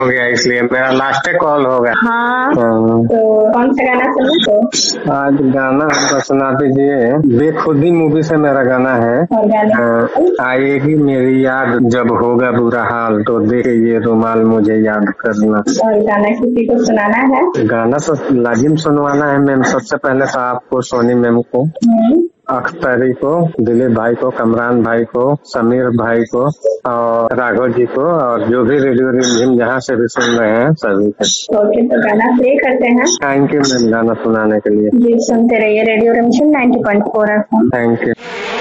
हो गया, इसलिए मेरा लास्ट कॉल होगा। हाँ, हाँ। तो कौन सा गाना सुनो तो? आज गाना हमको सुना दीजिए। बेखुदी मूवी से मेरा गाना है। और गाना आएगी मेरी याद जब होगा बुरा हाल, तो देखे ये रुमाल मुझे याद करना। और गाना किसी को सुनाना है? गाना तो लाजिम सुनवाना है मैम। सबसे पहले तो आपको, सोनी मैम को, अख्तरी को, दिलीप भाई को, कमरान भाई को, समीर भाई को और राघव जी को, और जो भी रेडियो रिमझिम जहाँ से भी सुन रहे हैं सभी को। ओके, तो गाना प्ले करते हैं। थैंक यू मैम गाना सुनाने के लिए। जी, सुनते रहिए रेडियो रिमझिम 90.4 FM। Thank you.